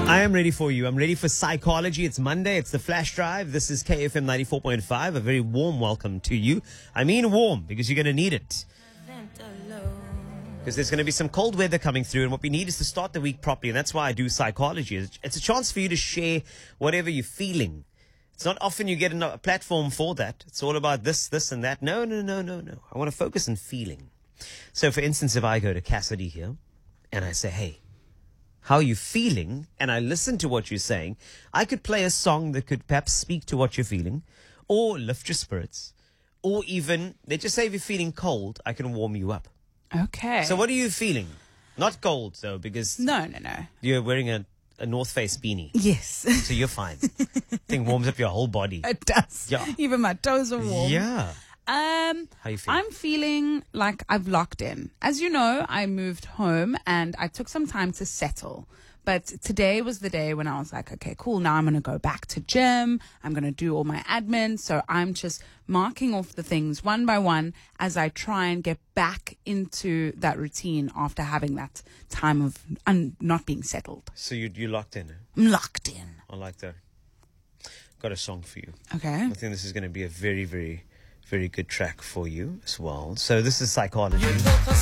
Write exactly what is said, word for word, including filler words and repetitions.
I am ready for you. I'm ready for psychology. It's Monday. It's the Flash Drive. This is K F M ninety-four point five. A very warm welcome to you. I mean warm because you're going to need it. Because there's going to be some cold weather coming through, and what we need is to start the week properly, and that's why I do psychology. It's a chance for you to share whatever you're feeling. It's not often you get a platform for that. It's all about this, this, and that. No, no, no, no, no. I want to focus on feeling. So, for instance, if I go to Cassidy here, and I say, hey, how are you feeling? And I listen to what you're saying. I could play a song that could perhaps speak to what you're feeling, or lift your spirits, or even, let's just say if you're feeling cold, I can warm you up. Okay. So what are you feeling? Not cold, though, because No, no, no. you're wearing a, a North Face beanie. Yes. So you're fine. Thing warms up your whole body. It does. Yeah. Even my toes are warm. Yeah. Um, How you feeling? I'm feeling like I've locked in. As you know, I moved home and I took some time to settle. But today was the day when I was like, okay, cool. Now I'm going to go back to gym. I'm going to do all my admin. So I'm just marking off the things one by one as I try and get back into that routine after having that time of un- not being settled. So you you locked in. I'm locked in. I like that. Got a song for you. Okay. I think this is going to be a very, very, very good track for you as well. So this is psychology.